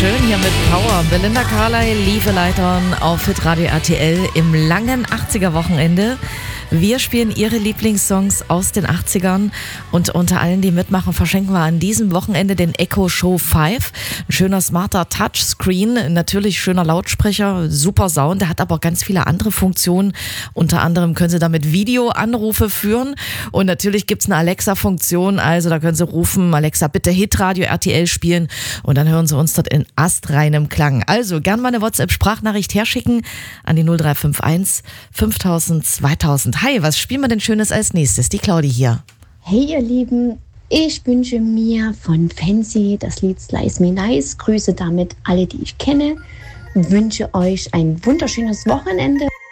schön hier mit Power. Belinda Carlisle, Lieve Leitern auf Hitradio RTL im langen 80er-Wochenende. Wir spielen ihre Lieblingssongs aus den 80ern und unter allen, die mitmachen, verschenken wir an diesem Wochenende den Echo Show 5. Ein schöner, smarter Touchscreen, natürlich schöner Lautsprecher, super Sound. Der hat aber auch ganz viele andere Funktionen. Unter anderem können Sie damit Videoanrufe führen und natürlich gibt's eine Alexa-Funktion. Also da können Sie rufen, Alexa, bitte Hitradio RTL spielen und dann hören Sie uns dort in astreinem Klang. Also gern mal eine WhatsApp-Sprachnachricht herschicken an die 0351 5000 2000. Hi, was spielen wir denn Schönes als nächstes? Die Claudi hier. Hey ihr Lieben, ich wünsche mir von Fancy das Lied Slice Me Nice. Grüße damit alle, die ich kenne. Wünsche euch ein wunderschönes Wochenende.